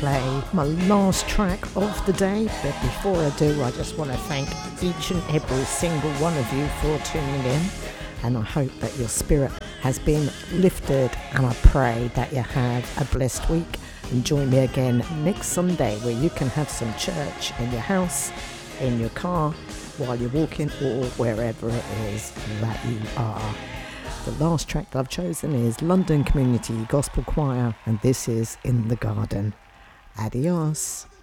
play my last track of the day, but before I do, I just want to thank each and every single one of you for tuning in, and I hope that your spirit has been lifted, and I pray that you have a blessed week, and join me again next Sunday where you can have some church in your house, in your car, while you're walking, or wherever it is that you are. The last track that I've chosen is London Community Gospel Choir, and this is In the Garden. Adios.